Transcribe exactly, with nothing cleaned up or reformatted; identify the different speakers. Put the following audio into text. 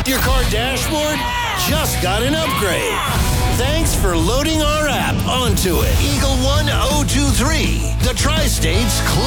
Speaker 1: Your car dashboard just got an upgrade. Thanks for loading our app onto it. Eagle one oh two three, the Tri-State's